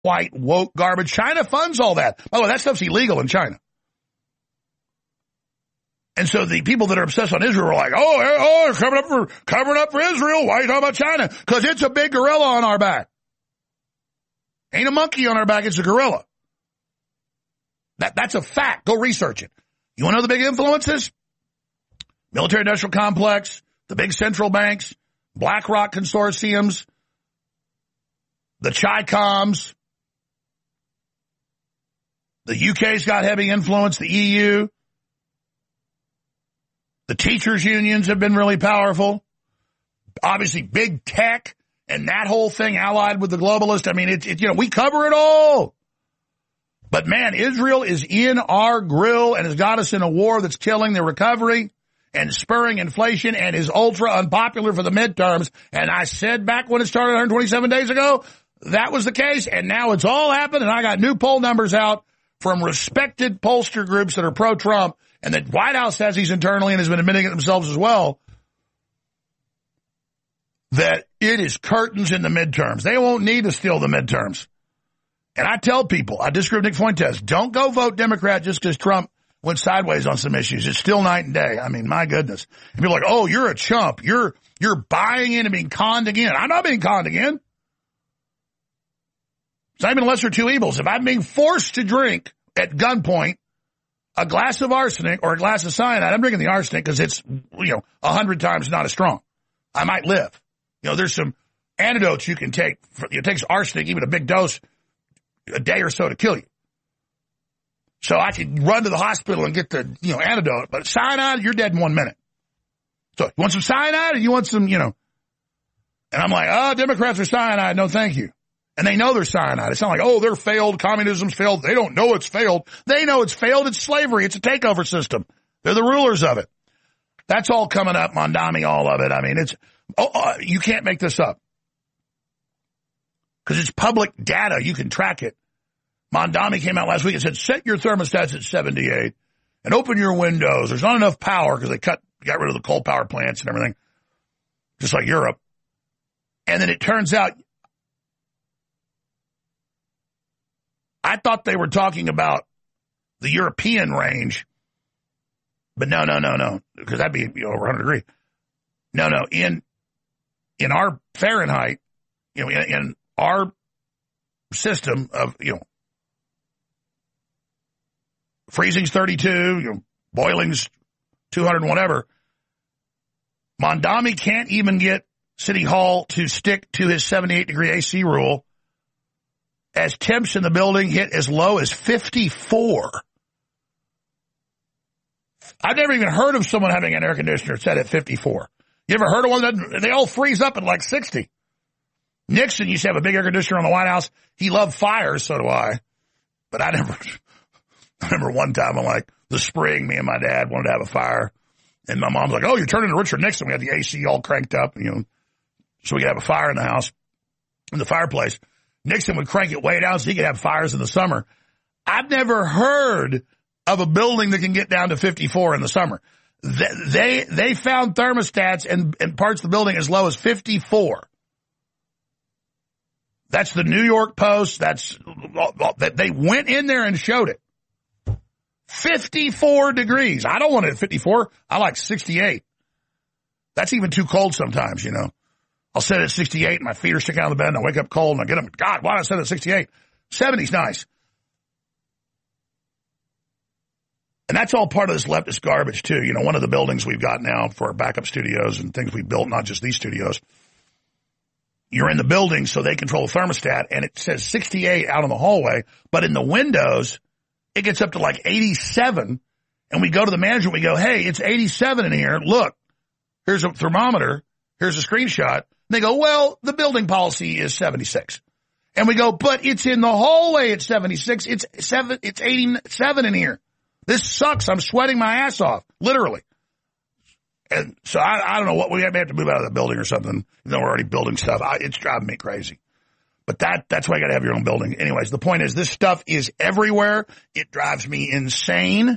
white, woke garbage. China funds all that. By the way, that stuff's illegal in China. And so the people that are obsessed on Israel are like, oh, covering up for Israel. Why are you talking about China? Because it's a big gorilla on our back. Ain't a monkey on our back, it's a gorilla. That's a fact. Go research it. You want to know the big influences? Military-industrial complex, the big central banks, BlackRock consortiums, the Chi-Coms. The UK's got heavy influence, the EU. The teachers' unions have been really powerful. Obviously, big tech and that whole thing allied with the globalists. I mean, we cover it all. But, man, Israel is in our grill and has got us in a war that's killing the recovery and spurring inflation and is ultra unpopular for the midterms. And I said back when it started 127 days ago, that was the case. And now it's all happened. And I got new poll numbers out from respected pollster groups that are pro-Trump. And the White House says he's internally and has been admitting it themselves as well, that it is curtains in the midterms. They won't need to steal the midterms. And I tell people, I disagree with Nick Fuentes, don't go vote Democrat just because Trump went sideways on some issues. It's still night and day. I mean, my goodness. And people are like, oh, you're a chump. You're buying in and being conned again. I'm not being conned again. It's not even a lesser of two evils. If I'm being forced to drink at gunpoint a glass of arsenic or a glass of cyanide, I'm drinking the arsenic because it's, 100 times not as strong. I might live. There's some antidotes you can take. It takes arsenic, even a big dose, a day or so to kill you. So I could run to the hospital and get the, antidote. But cyanide, you're dead in 1 minute. So you want some cyanide or you want some, And I'm like, oh, Democrats are cyanide. No, thank you. And they know they're cyanide. It's not like, oh, they're failed. Communism's failed. They don't know it's failed. They know it's failed. It's slavery. It's a takeover system. They're the rulers of it. That's all coming up, Mondami, all of it. I mean, you can't make this up. Because it's public data. You can track it. Mondami came out last week and said, set your thermostats at 78 and open your windows. There's not enough power because they got rid of the coal power plants and everything, just like Europe. And then it turns out, I thought they were talking about the European range, but no, because that'd be over 100 degrees. No, in our Fahrenheit, in our system of, freezing's 32, boiling's 200 and whatever. Mondami can't even get City Hall to stick to his 78-degree AC rule as temps in the building hit as low as 54. I've never even heard of someone having an air conditioner set at 54. You ever heard of one that they all freeze up at like 60? Nixon used to have a big air conditioner on the White House. He loved fires, so do I. But I remember one time on like the spring, me and my dad wanted to have a fire. And my mom's like, oh, you're turning to Richard Nixon. We had the AC all cranked up, so we could have a fire in the house, in the fireplace. Nixon would crank it way down so he could have fires in the summer. I've never heard of a building that can get down to 54 in the summer. They found thermostats in parts of the building as low as 54. That's the New York Post. They went in there and showed it. 54 degrees. I don't want it at 54. I like 68. That's even too cold sometimes, I'll set it at 68 and my feet are sticking out of the bed and I wake up cold and I get them. God, why did I set it at 68? 70's nice. And that's all part of this leftist garbage too. One of the buildings we've got now for our backup studios and things we built, not just these studios. You're in the building so they control the thermostat and it says 68 out in the hallway, but in the windows, it gets up to like 87. And we go to the management, we go, hey, it's 87 in here. Look, here's a thermometer. Here's a screenshot. And they go, well, the building policy is 76. And we go, but it's in the hallway at 76. It's 87 in here. This sucks. I'm sweating my ass off, literally. And so I don't know what we have to move out of the building or something. We're already building stuff. It's driving me crazy. But that's why you got to have your own building. Anyways, the point is this stuff is everywhere. It drives me insane.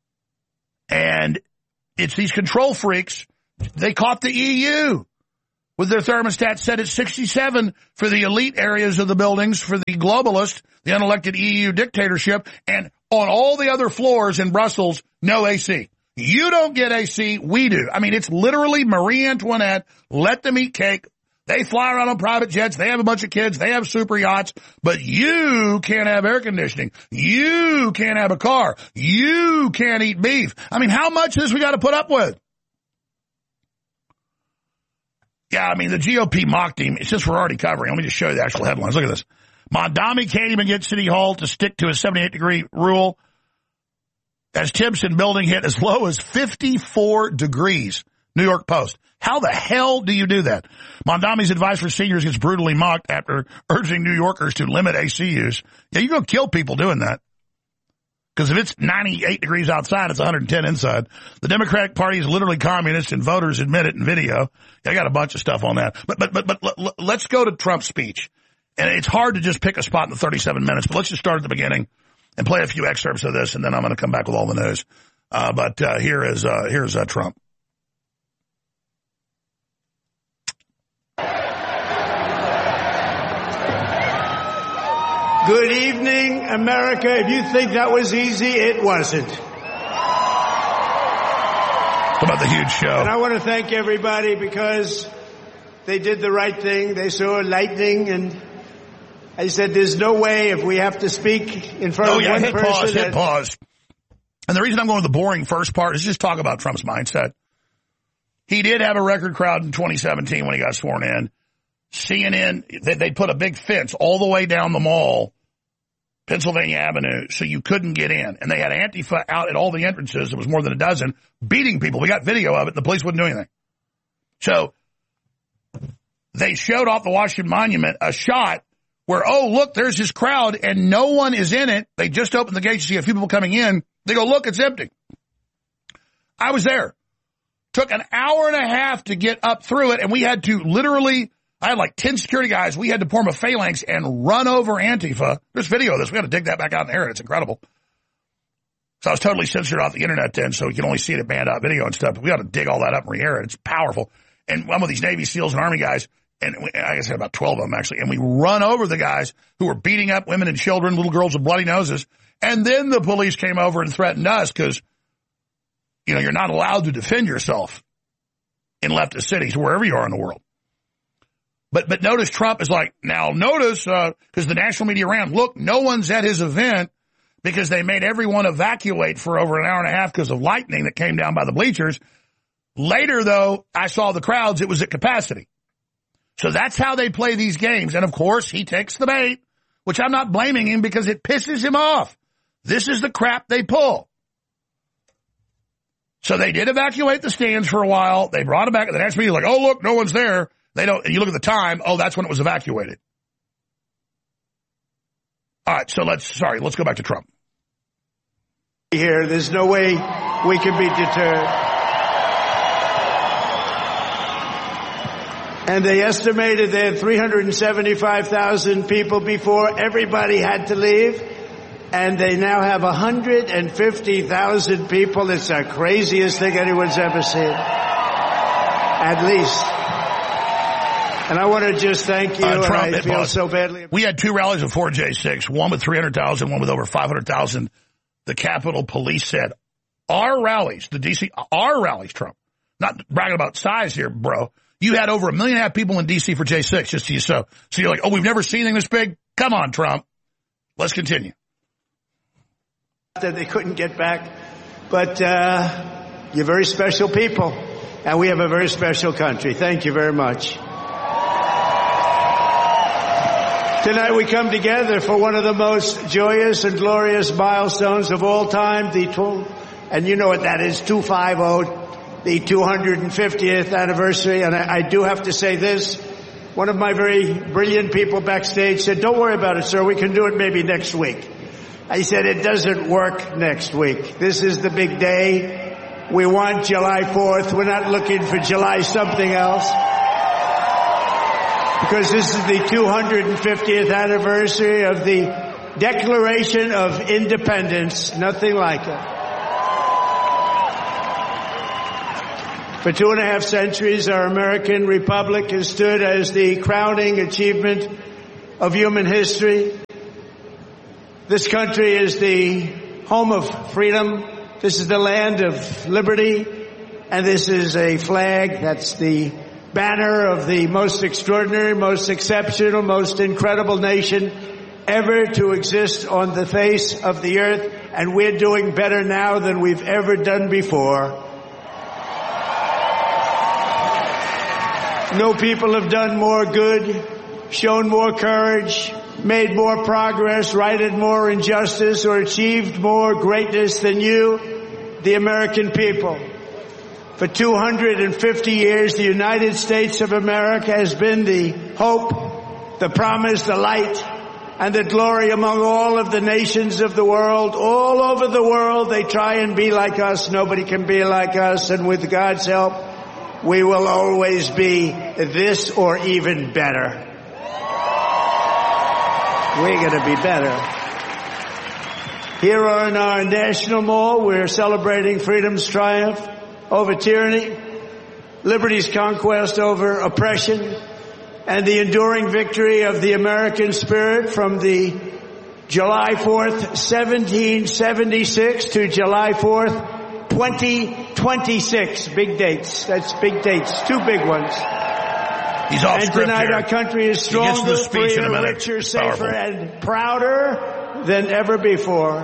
And it's these control freaks. They caught the EU. with their thermostat set at 67 for the elite areas of the buildings, for the globalist, the unelected EU dictatorship, and on all the other floors in Brussels, no AC. You don't get AC, we do. I mean, it's literally Marie Antoinette, let them eat cake. They fly around on private jets, they have a bunch of kids, they have super yachts, but you can't have air conditioning. You can't have a car. You can't eat beef. I mean, how much of this we got to put up with? Yeah, I mean, the GOP mock team, since we're already covering, let me just show you the actual headlines. Look at this. Mondami can't even get City Hall to stick to a 78-degree rule as Timpson building hit as low as 54 degrees. New York Post. How the hell do you do that? Mondami's advice for seniors gets brutally mocked after urging New Yorkers to limit AC use. Yeah, you're going to kill people doing that. Because if it's 98 degrees outside, it's 110 inside. The Democratic Party is literally communist, and voters admit it in video. I got a bunch of stuff on that. But let's go to Trump's speech. And it's hard to just pick a spot in the 37 minutes, but let's just start at the beginning and play a few excerpts of this, and then I'm going to come back with all the news. Here's Trump. Good evening, America. If you think that was easy, it wasn't. How about the huge show? And I want to thank everybody because they did the right thing. They saw lightning, and I said, there's no way if we have to speak in front of one person. Hit pause. And the reason I'm going to the boring first part is just talk about Trump's mindset. He did have a record crowd in 2017 when he got sworn in. CNN, they put a big fence all the way down the mall, Pennsylvania Avenue, so you couldn't get in. And they had Antifa out at all the entrances. There was more than a dozen, beating people. We got video of it. The police wouldn't do anything. So they showed off the Washington Monument a shot where, oh, look, there's this crowd, and no one is in it. They just opened the gates to see a few people coming in. They go, look, it's empty. I was there. Took an hour and a half to get up through it, and we had to literally... I had like 10 security guys. We had to form a phalanx and run over Antifa. There's video of this. We got to dig that back out in the air. It's incredible. So I was totally censored off the internet then, so you can only see it at banned out video and stuff. But we got to dig all that up and re-air it. It's powerful. And I'm with these Navy SEALs and Army guys, and I guess I had about 12 of them actually, and we run over the guys who were beating up women and children, little girls with bloody noses. And then the police came over and threatened us because, you're not allowed to defend yourself in leftist cities, wherever you are in the world. But notice Trump is like, now notice, because the national media ran, look, no one's at his event because they made everyone evacuate for over an hour and a half because of lightning that came down by the bleachers. Later, though, I saw the crowds, it was at capacity. So that's how they play these games. And, of course, he takes the bait, which I'm not blaming him because it pisses him off. This is the crap they pull. So they did evacuate the stands for a while. They brought it back. The national media like, oh, look, no one's there. They don't, and you look at the time, oh, that's when it was evacuated. All right, so let's go back to Trump. Here, there's no way we can be deterred. And they estimated they had 375,000 people before everybody had to leave. And they now have 150,000 people. It's the craziest thing anyone's ever seen. At least. And I want to just thank you, Trump, and I feel so badly. We had two rallies before J6, one with 300,000, one with over 500,000. The Capitol Police said, our rallies, our rallies, Trump, not bragging about size here, bro. You had over 1.5 million people in D.C. for J6, just to you so. So you're like, oh, we've never seen anything this big? Come on, Trump. Let's continue. That they couldn't get back, but you're very special people, and we have a very special country. Thank you very much. Tonight we come together for one of the most joyous and glorious milestones of all time, and you know what that is, 250, the 250th anniversary. And I do have to say this. One of my very brilliant people backstage said, don't worry about it, sir. We can do it maybe next week. I said, it doesn't work next week. This is the big day. We want July 4th. We're not looking for July something else. Because this is the 250th anniversary of the Declaration of Independence. Nothing like it. For 2.5 centuries, our American republic has stood as the crowning achievement of human history. This country is the home of freedom. This is the land of liberty. And this is a flag that's the banner of the most extraordinary, most exceptional, most incredible nation ever to exist on the face of the earth. And we're doing better now than we've ever done before. No people have done more good, shown more courage, made more progress, righted more injustice, or achieved more greatness than you, the American people. For 250 years, the United States of America has been the hope, the promise, the light, and the glory among all of the nations of the world. All over the world, they try and be like us. Nobody can be like us, and with God's help, we will always be this or even better. We're going to be better. Here in our National Mall, we're celebrating freedom's triumph over tyranny, liberty's conquest over oppression, and the enduring victory of the American spirit from the July 4th, 1776 to July 4th, 2026. Big dates. That's big dates. Two big ones. He's off and script tonight here. our country is stronger, freer, richer, safer, Powerful. and prouder than ever before.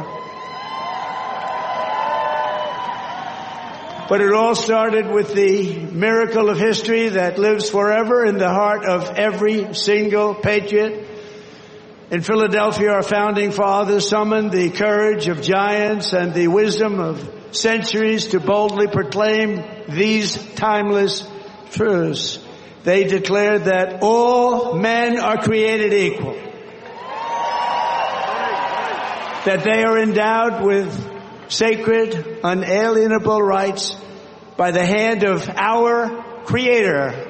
But it all started with the miracle of history that lives forever in the heart of every single patriot. In Philadelphia, our founding fathers summoned the courage of giants and the wisdom of centuries to boldly proclaim these timeless truths. They declared that all men are created equal, that they are endowed with sacred, unalienable rights by the hand of our Creator.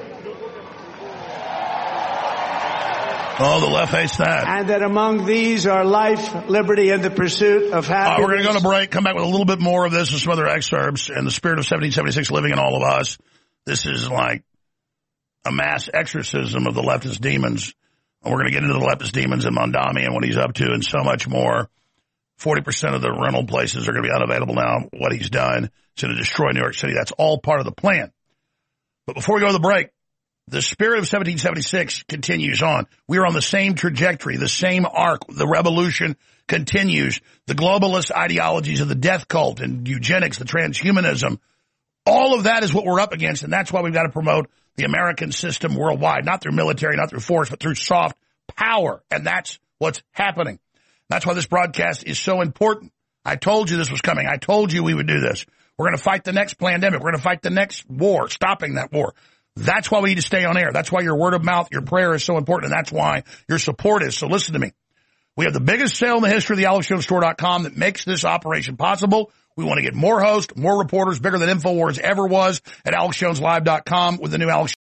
Oh, the left hates that. And that among these are life, liberty, and the pursuit of happiness. We're going to go to break, come back with a little bit more of this and some other excerpts, and the spirit of 1776 living in all of us. This is like a mass exorcism of the leftist demons. And we're going to get into the leftist demons and Mondami and what he's up to and so much more. 40% of the rental places are going to be unavailable now. What he's done. It's going to destroy New York City. That's all part of the plan. But before we go to the break, the spirit of 1776 continues on. We are on the same trajectory, the same arc. The revolution continues. The globalist ideologies of the death cult and eugenics, the transhumanism, all of that is what we're up against, and that's why we've got to promote the American system worldwide, not through military, not through force, but through soft power, and that's what's happening. That's why this broadcast is so important. I told you this was coming. I told you we would do this. We're going to fight the next pandemic. We're going to fight the next war, stopping that war. That's why we need to stay on air. That's why your word of mouth, your prayer is so important, and that's why your support is. So listen to me. We have the biggest sale in the history of the AlexJonesStore.com that makes this operation possible. We want to get more hosts, more reporters, bigger than InfoWars ever was at AlexJonesLive.com with the new Alex